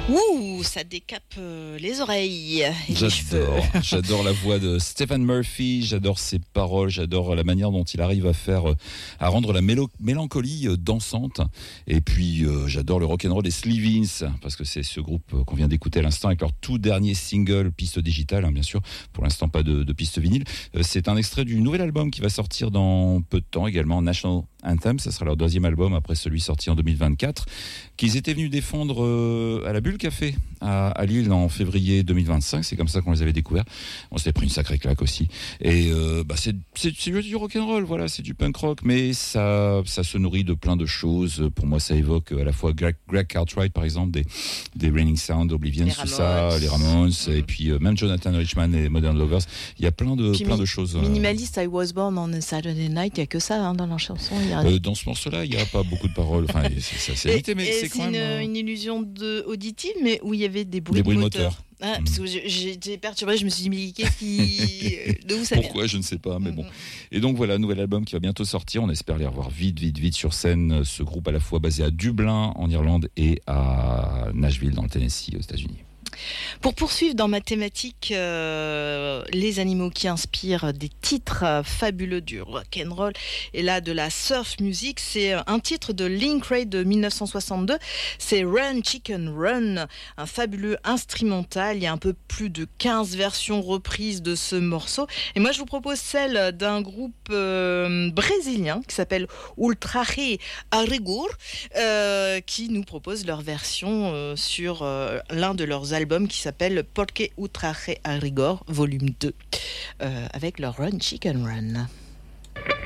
Ouh, ça décape les oreilles et les cheveux. J'adore la voix de Stephen Murphy, j'adore ses paroles, j'adore la manière dont il arrive à rendre la mélancolie dansante. Et puis j'adore le rock'n'roll des Sleevins, parce que c'est ce groupe qu'on vient d'écouter à l'instant avec leur tout dernier single, piste digitale, hein, bien sûr. Pour l'instant, pas de piste vinyle. C'est un extrait du nouvel album qui va sortir dans peu de temps également, National Anthem. Ça sera leur deuxième album après celui sorti en 2024, qu'ils étaient venus défendre à la Bulle Café à Lille en février 2025. C'est comme ça qu'on les avait découverts. On s'est pris une sacrée claque aussi. Et c'est du rock'n'roll, voilà, c'est du punk rock, mais ça se nourrit de plein de choses. Pour moi, ça évoque à la fois Greg Cartwright, par exemple, des Raining Sound, Oblivion, tout ça, les Ramones, et puis même Jonathan Richman et Modern Lovers. Il y a plein de choses. Minimaliste, I Was Born on a Saturday Night, il n'y a que ça dans la chanson. Dans ce morceau-là, il n'y a pas beaucoup de paroles. Enfin, c'est limité, mais c'est quand même une illusion auditive, mais où il y avait des bruits de moteur. Parce que j'étais perturbée, je me suis dit, mais d'où ça vient ? Pourquoi, je ne sais pas, mais bon. Et donc voilà, nouvel album qui va bientôt sortir. On espère les revoir vite sur scène. Ce groupe à la fois basé à Dublin, en Irlande, et à Nashville, dans le Tennessee, aux États-Unis. Pour poursuivre dans ma thématique, les animaux qui inspirent des titres fabuleux du rock'n'roll et là de la surf music, c'est un titre de Link Wray de 1962, c'est Run Chicken Run, un fabuleux instrumental. Il y a un peu plus de 15 versions reprises de ce morceau, et moi je vous propose celle d'un groupe brésilien qui s'appelle Ultraje a Rigor, qui nous propose leur version sur l'un de leurs albums qui s'appelle Porque Ultraje a Rigor volume 2, avec leur Run Chicken Run.